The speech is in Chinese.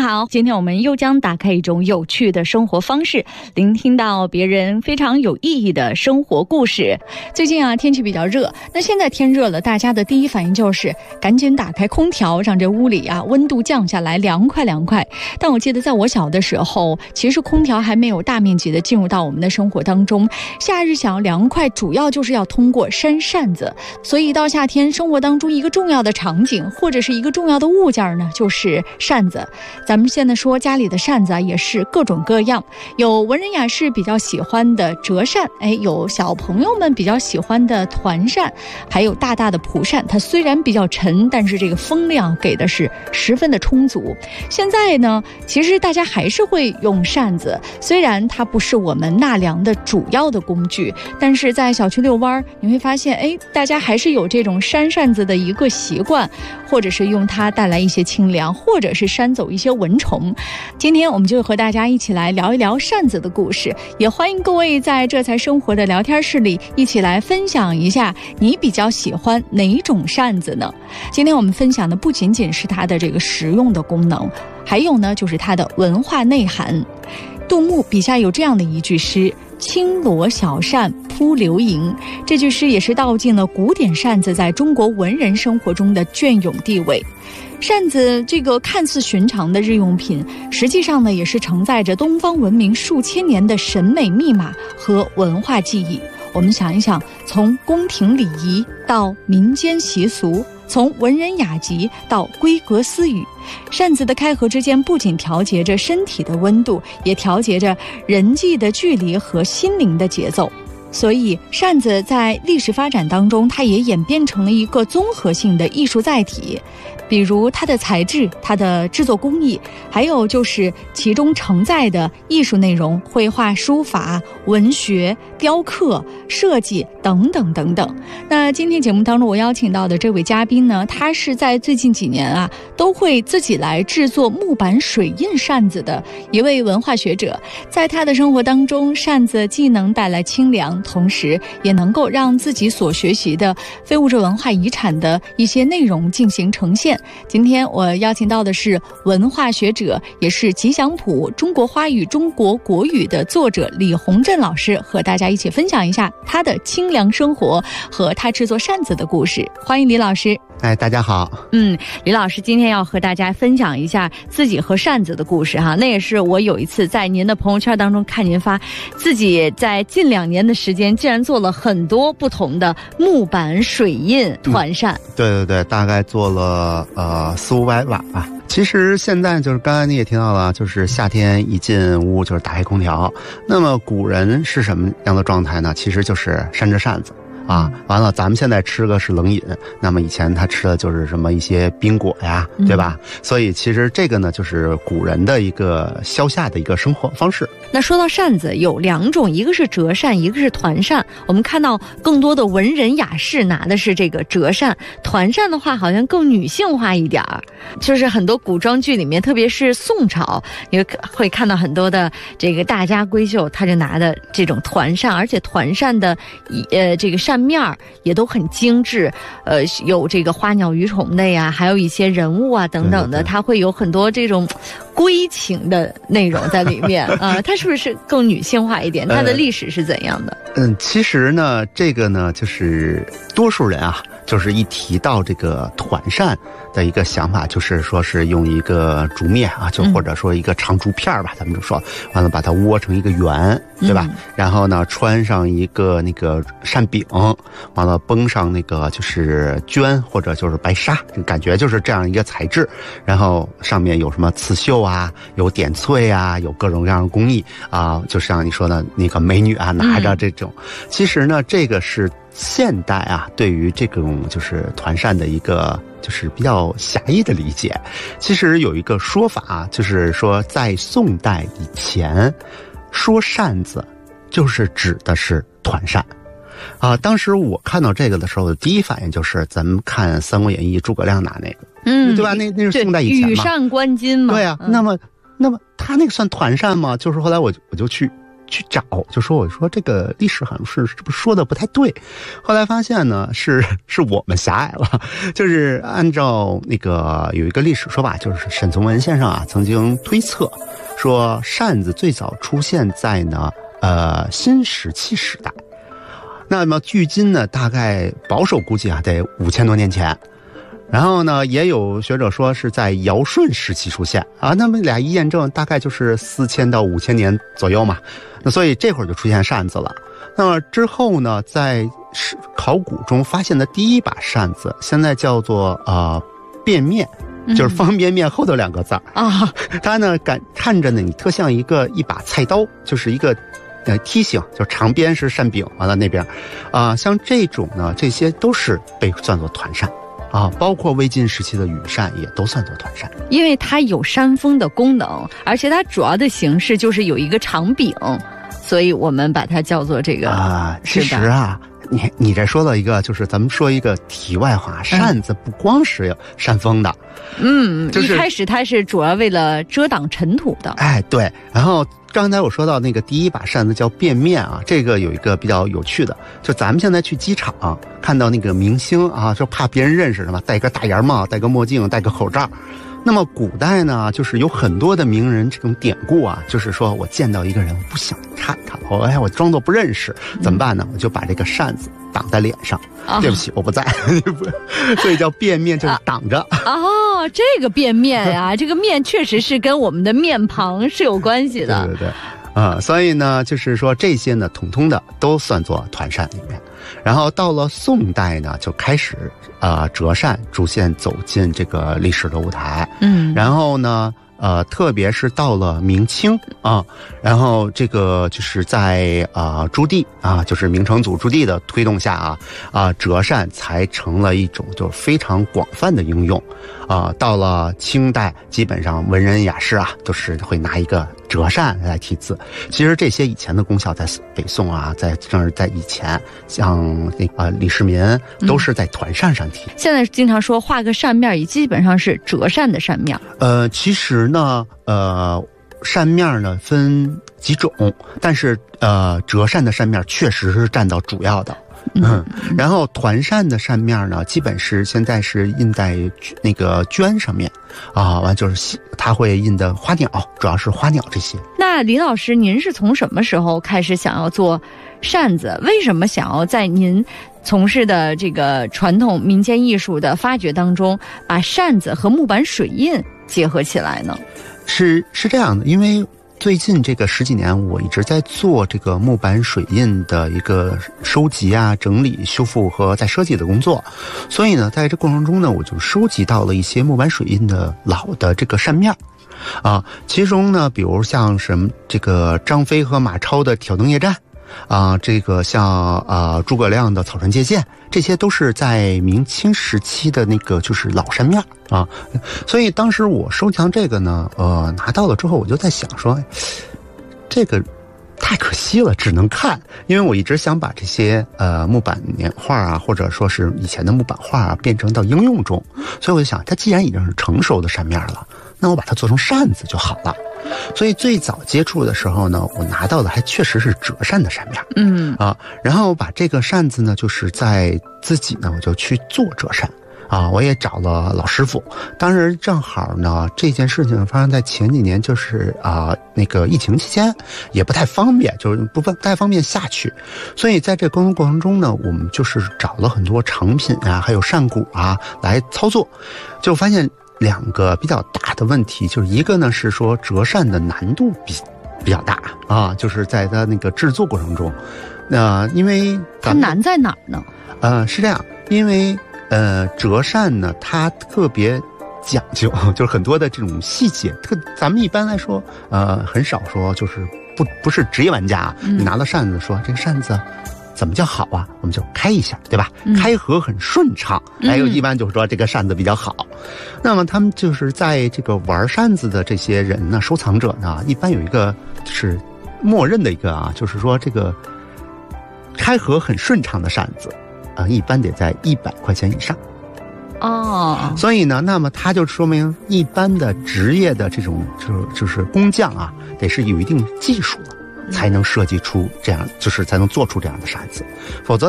好，今天我们又将打开一种有趣的生活方式，聆听到别人非常有意义的生活故事。最近天气比较热，那现在天热了，大家的第一反应就是赶紧打开空调，让这屋里温度降下来，凉快凉快。但我记得在我小的时候，其实空调还没有大面积的进入到我们的生活当中。夏日想要凉快，主要就是要通过扇扇子。所以到夏天，生活当中一个重要的场景或者是一个重要的物件呢，就是扇子。咱们现在说家里的扇子也是各种各样，有文人雅士比较喜欢的折扇，有小朋友们比较喜欢的团扇，还有大大的蒲扇。它虽然比较沉，但是这个风量给的是十分的充足。现在呢，其实大家还是会用扇子，虽然它不是我们纳凉的主要的工具，但是在小区遛弯你会发现，大家还是有这种扇扇子的一个习惯，或者是用它带来一些清凉，或者是扇走一些蚊虫。今天我们就和大家一起来聊一聊扇子的故事，也欢迎各位在这才生活的聊天室里一起来分享一下你比较喜欢哪种扇子呢？今天我们分享的不仅仅是它的这个实用的功能，还有呢就是它的文化内涵。杜牧笔下有这样的一句诗：轻罗小扇扑流萤。这句诗也是道尽了古典扇子在中国文人生活中的隽永地位。扇子这个看似寻常的日用品，实际上呢也是承载着东方文明数千年的审美密码和文化记忆。我们想一想，从宫廷礼仪到民间习俗，从文人雅集到闺阁私语，扇子的开合之间不仅调节着身体的温度，也调节着人际的距离和心灵的节奏。所以扇子在历史发展当中，它也演变成了一个综合性的艺术载体，比如它的材质、它的制作工艺，还有就是其中承载的艺术内容，绘画、书法、文学、雕刻、设计等等等等。那今天节目当中我邀请到的这位嘉宾呢，他是在最近几年都会自己来制作木板水印扇子的一位文化学者。在他的生活当中，扇子既能带来清凉，同时也能够让自己所学习的非物质文化遗产的一些内容进行呈现。今天我邀请到的是文化学者，也是吉祥谱中国花语中国国语的作者李洪振老师，和大家一起分享一下他的清凉生活和他制作扇子的故事。欢迎李老师。 大家好。 李老师今天要和大家分享一下自己和扇子的故事那也是我有一次在您的朋友圈当中看您发，自己在近2年的时间竟然做了很多不同的木板水印团扇。 对，大概做了400-500瓦吧。其实现在就是刚才你也听到了，就是夏天一进屋就是打开空调。那么古人是什么样的状态呢？其实就是扇着扇子完了咱们现在吃的是冷饮，那么以前他吃的就是什么一些冰果呀，对吧？所以其实这个呢就是古人的一个消夏的一个生活方式。 那说到扇子有2种，一个是折扇，一个是团扇。我们看到更多的文人雅士拿的是这个折扇，团扇的话好像更女性化一点，就是很多古装剧里面，特别是宋朝，你会看到很多的这个大家闺秀，他就拿的这种团扇，而且团扇的这个扇面也都很精致，有这个花鸟鱼虫的呀，还有一些人物等等的，它会有很多这种闺情的内容在里面它是不是更女性化一点？它的历史是怎样的？ 其实呢，这个呢就是多数人就是一提到这个团扇的一个想法，就是说是用一个竹篾就或者说一个长竹片吧，咱们就说完了把它窝成一个圆，对吧？然后呢穿上一个那个扇柄，完了绷上那个就是绢或者就是白纱，感觉就是这样一个材质。然后上面有什么刺绣有点翠有各种各样的工艺就像你说的那个美女拿着这种。其实呢这个是现代对于这种就是团扇的一个就是比较狭义的理解。其实有一个说法就是说在宋代以前说扇子就是指的是团扇当时我看到这个的时候的第一反应就是咱们看《三国演义》诸葛亮拿那个对吧？那是宋代以前嘛， 羽扇纶巾嘛。 对那么他那个算团扇吗？就是后来我就去去找，就说我说这个历史好像是不是说的不太对，后来发现呢是我们狭隘了，就是按照那个有一个历史说法，就是沈从文先生啊曾经推测说扇子最早出现在呢新石器时代，那么距今呢大概保守估计啊得5000多年前。然后呢，也有学者说是在尧舜时期出现啊，那么俩一验证，大概就是4000到5000年左右嘛。那所以这会儿就出现扇子了。那么之后呢，在考古中发现的第一把扇子，现在叫做便面，就是方便面后头2个字啊。它呢看着呢，你特像一把菜刀，就是一个梯形，就长边是扇柄，完了那边像这种呢，这些都是被算作团扇。包括魏晋时期的羽扇也都算作团扇， 因为它有扇风的功能，而且它主要的形式就是有一个长柄，所以我们把它叫做这个其实啊，你这说到一个，就是咱们说一个题外话，扇子不光是扇风的， 一开始它是主要为了遮挡尘土的， 对，然后。刚才我说到那个第一把扇子叫便面啊，这个有一个比较有趣的，就咱们现在去机场看到那个明星啊，就怕别人认识什么，戴个大檐帽，戴个墨镜，戴个口罩。那么古代呢，就是有很多的名人这种典故啊，就是说我见到一个人，我不想看他，我装作不认识，怎么办呢？我就把这个扇子挡在脸上，对不起，我不在，所以叫便面，就是挡着。 这个便面啊，这个面确实是跟我们的面庞是有关系的。 对，所以呢，就是说这些呢，统统的都算作团扇里面。然后到了宋代呢，就开始折扇逐渐走进这个历史的舞台。然后呢。特别是到了明清然后这个就是在朱棣就是明成祖朱棣的推动下折扇才成了一种就非常广泛的应用到了清代，基本上文人雅士都是会拿一个折扇来题字。其实这些以前的功效在北宋在以前，像李世民都是在团扇上题。 现在经常说画个扇面，也基本上是折扇的扇面。 其实呢，扇面呢分几种，但是折扇的扇面确实是占到主要的。然后团扇的扇面呢，基本是现在是印在那个绢上面完就是它会印的花鸟，主要是花鸟这些。 那李老师，您是从什么时候开始想要做扇子？为什么想要在您从事的这个传统民间艺术的发掘当中，把扇子和木板水印结合起来呢？ 是这样的，因为最近这个10几年，我一直在做这个木板水印的一个收集整理、修复和再设计的工作，所以呢，在这过程中呢，我就收集到了一些木板水印的老的这个扇面其中呢，比如像什么这个张飞和马超的挑灯夜战这个像诸葛亮的草船借箭，这些都是在明清时期的那个就是老扇面所以当时我收藏这个呢，拿到了之后，我就在想说，这个太可惜了，只能看，因为我一直想把这些木板年画或者说是以前的木板画变成到应用中，所以我就想，它既然已经是成熟的扇面了，那我把它做成扇子就好了。所以最早接触的时候呢，我拿到的还确实是折扇的扇面，然后把这个扇子呢，就是在自己呢，我就去做折扇。我也找了老师傅，当时正好呢，这件事情发生在前几年，就是那个疫情期间，也不太方便，就是不太方便下去，所以在这工作过程中呢，我们就是找了很多成品还有扇骨来操作，就发现2个比较大的问题，就是一个呢是说折扇的难度比较大就是在它那个制作过程中，因为它难在哪儿呢？ 是这样，因为折扇呢，它特别讲究，就是很多的这种细节，咱们一般来说，很少说就是不是职业玩家你拿到扇子说这个扇子怎么叫好我们就开一下，对吧？开合很顺畅，一般就是说这个扇子比较好。那么他们就是在这个玩扇子的这些人呢，收藏者呢，一般有一个是默认的一个就是说这个开合很顺畅的扇子一般得在100块钱以上。所以呢，那么它就说明一般的职业的这种就是工匠得是有一定技术的才能设计出这样，就是才能做出这样的扇子，否则